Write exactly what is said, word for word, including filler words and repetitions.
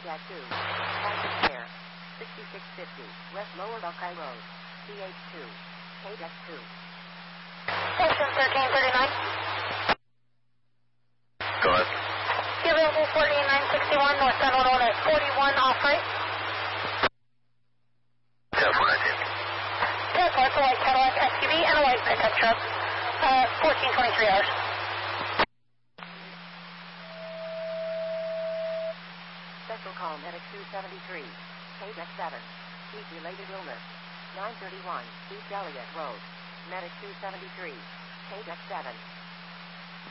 two. Passing Air. sixty-six fifty. West Lower Buckeye Road. C H two. K D E C two. Ocean thirteen thirty-nine. Go ahead. Available forty-nine sixty-one, North San Juan at forty-one off right. Tesla nineteen. Tesla, it's a white Cadillac S U V and a white pickup truck. Uh, fourteen twenty-three hours. Special call Medic two seventy-three. K D E C seven. Heat related illness. nine thirty-one East Elliott Road. Medic two seventy-three. K D E C seven.